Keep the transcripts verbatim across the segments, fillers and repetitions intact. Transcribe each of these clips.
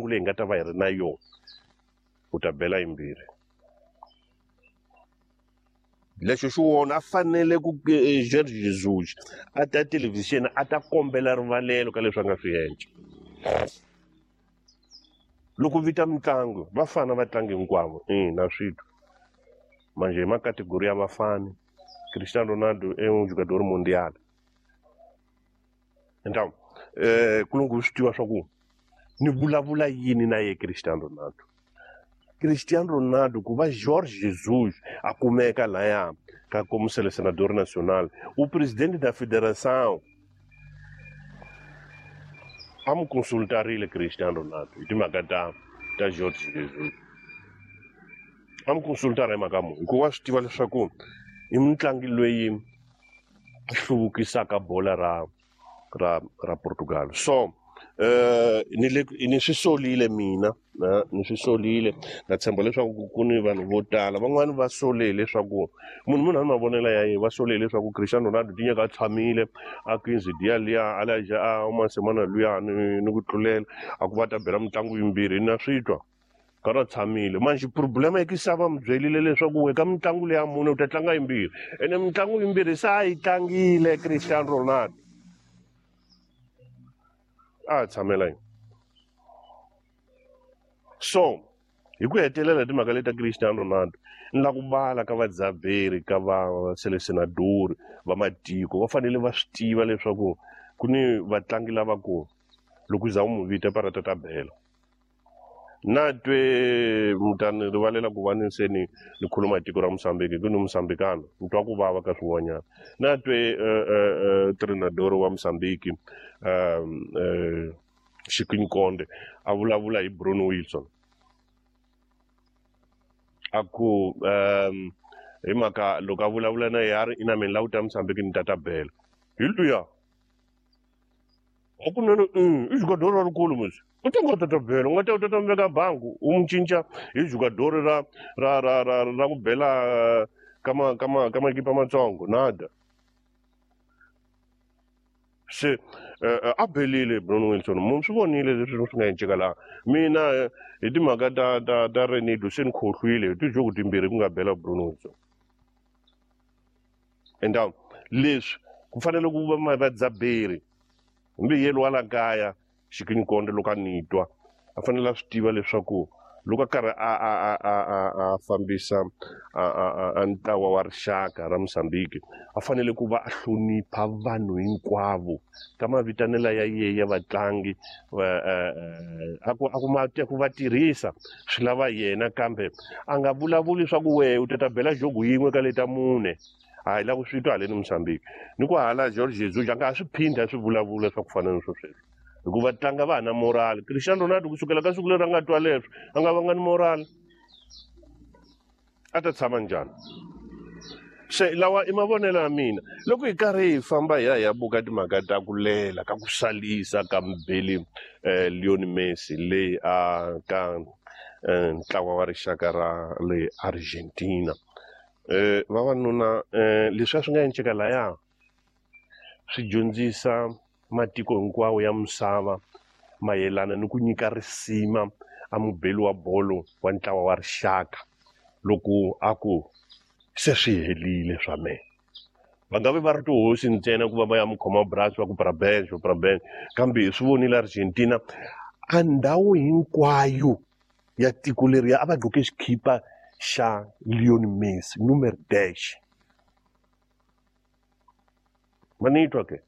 mitlangu leyi nga ta va hi ri na yona u ta bela yimbirhi lexo xi wona a fanele ku Jorge Jesus a ta thelevhixini a ta kombela rivalelo ka leswi a nga swi endla loko vita mitlangu vafana vatlangi hinkwavo ina switwa manje hi makategori ya vafani Cristiano Ronaldo é um jogador mundial então eh ku lungu swi tiva swa ku ni vulavula yini na ye Cristiano Ronaldo Cristiano Ronaldo ku va Jorge Jesus a kumeka laya ka como selecionador nacional o presidente da federação a mu consultarile Cristiano Ronaldo hi timhaka ta ta Jorge Jesus a mu consultara hi mhaka munhu hikuva swi tiva leswaku i mutlangi loyi a hluvukisaka bola ra ra ra Portugal so eh ni le ni swi solile mina ni swi solile na tshemba leswaku ku ni vanhu vo tala van'wani va solile leswaku munhu munhu a mavonela ya yena va solile leswaku Cristiano Ronaldo tinyaka a tshamile a kinzi dia liya alaja a masemana luya ni ni ku tlulela a ku va ta bela mitlangu yimbirhi na switwa kana tshamile manje problema yi kisava mi byelile leswaku we ka mitlangu leya mune u ta tlanga yimbirhi ene mitlangu yimbirhi sa yi tlangile Cristiano Ronaldo a tshamela yini so hi ku hetelela timhaka leta Cristiano Ronaldo ni la ku bala ka vadzaberi ka va selecionadori va matiko va fanele va swi tiva leswaku ku ni vatlangi lavakulu loko za u mu vita parata ta bela na twe mutani rivalela ku va ni se ni ni khuluma tiko ra Mozambique ku ni Mozambicano ni twa ku vava ka swin'wanyana na twe treinador wa Mozambique um Chiquinho Conde a vulavula hi Bruno Wilson a ku um hi mhaka loko a vulavula na yari ina mina lawu ta Mozambique ni tata bela hi luya a ku nene i jogador lowukulu musi u ta nga tata bela u nga ta u tata mveka bangu u mu cinca hi jogador ra ra ra ra ra ku bela kama kama kama ekipa matsongo nada se a belile Bruno Wilson mu swi vonile leswi swi nga endleka laha mina hi timhaka ta ta ta Renato se ni khohlwile hi tijoku timbirhi ku nga bela Bruno Wilson and leswi ku fanele ku va vadzaberi hambi yelo wa la kaya Chiquinho Conde loko a nitwa a fanele a swi tiva leswaku loko a karhi a a a a a fambisa a ntlawa wa rixaka ra Mozambique a fanele ku va a hlonipha vanhu hinkwavo ka mavitanela ya ye ya vatlangi a ku a ku ma ku va tirhisa swi lava yena kambe a nga vulavuli leswaku we u ta bela jogo yin'we ka leta mune hayi la ku switwa haleni Mozambique ni ku hala Jorge Jesus a nga swi phinda swi vulavula swa ku fana na swo sweswo hikuva tlanga va na moral Cristiano Ronaldo kusukela ka siku leri a nga twa leswi a nga va nga ni moral a ta tshama njhani se lawa i mavonelo ya mina loko hi karhi hi famba hi ya hi ya buka timhaka ta ku lela ka ku salisa ka mbeli eh, Lionel Messi leyi a ka ntlawa wa rixaka ra le Argentina eh vavanuna eh leswi swi nga endleka laya swi dyondzisa matiko hinkwawo ya misava mayelana ni ku nyika risima a mubeli wa bolo wa ntlawa wa rixaka loko a ku se swi helile swa me va nga vi va ri tihosi ntsena ku va va ya mu khoma brass va ku brabench brabench kambe hi swi vonile Argentina a ndhawu hinkwayo ya tiko leriya a va dluke xikhipa xa Lionel Messi numero dash manitwa ke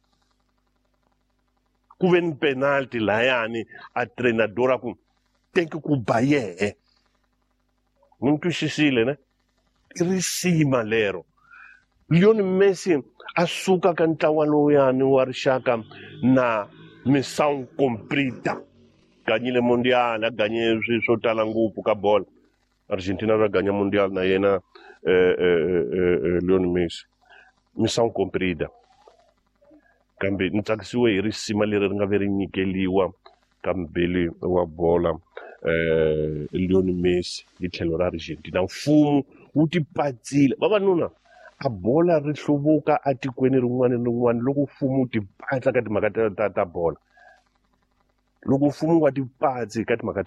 ku ve ni penalty layani a treinadora ku teki ku ba yehe ni twisisile ne i risima lero Lionel Messi a suka ka ntlawa lowuyani wa rixaka na missão comprida ganyile mondial a ganye swi swo tala ngopfu ka bola Argentina va ganya mondial na yena eh, eh, eh, Lionel Messi missão comprida kambe ni tsakisiwe hi risima leri ri nga ve ri nyikeliwa ka mbeli wa bola eh Lionel Messi hi tlhelo ra Argentina mfumo wu tipatsile vavanuna a bola ri hluvuka a tikweni rin'wana ni rin'wana loko mfumo wu tipatsa ka timhaka ta ta bola loko mfumo wa tipatsi ka timhaka